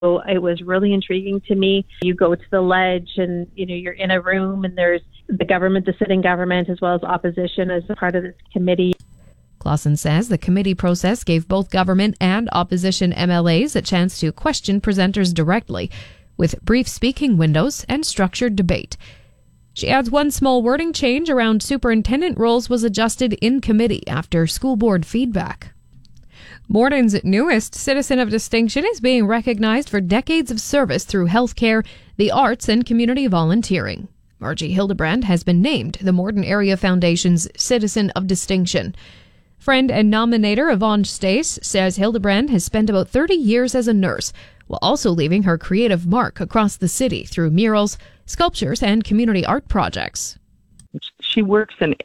So it was really intriguing to me. You go to the ledge and, you're in a room and there's the government, the sitting government, as well as opposition as a part of this committee. Clausen says the committee process gave both government and opposition MLAs a chance to question presenters directly, with brief speaking windows and structured debate. She adds one small wording change around superintendent roles was adjusted in committee after school board feedback. Morton's newest citizen of distinction is being recognized for decades of service through healthcare, the arts, and community volunteering. Margie Hildebrand has been named the Morton Area Foundation's Citizen of Distinction. Friend and nominator Yvonne Stace says Hildebrand has spent about 30 years as a nurse, while also leaving her creative mark across the city through murals, sculptures, and community art projects. She works in